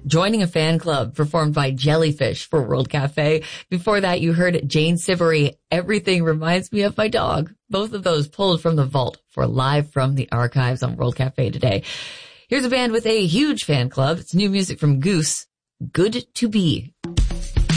Joining a Fan Club, performed by Jellyfish for World Cafe. Before that, you heard Jane Siberry, Everything Reminds Me of My Dog. Both of those pulled from the vault for Live from the Archives on World Cafe today. Here's a band with a huge fan club. It's new music from Goose, Good to Be.